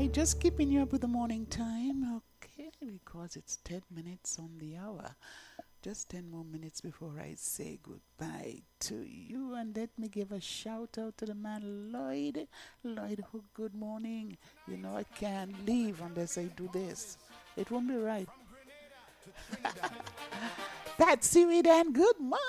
right, just keeping you up with the morning time. Okay, because it's 10 minutes on the hour. Just 10 more minutes before I say goodbye to you. And let me give a shout out to the man Lloyd. Lloyd, good morning. You know, I can't leave unless I do this. It won't be right. Patsy Reed, and good morning.